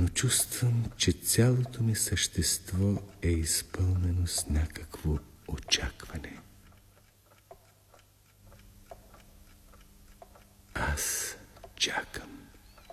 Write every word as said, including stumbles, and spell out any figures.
но чувствам, че цялото ми същество е изпълнено с някакво очакване. Аз чакам.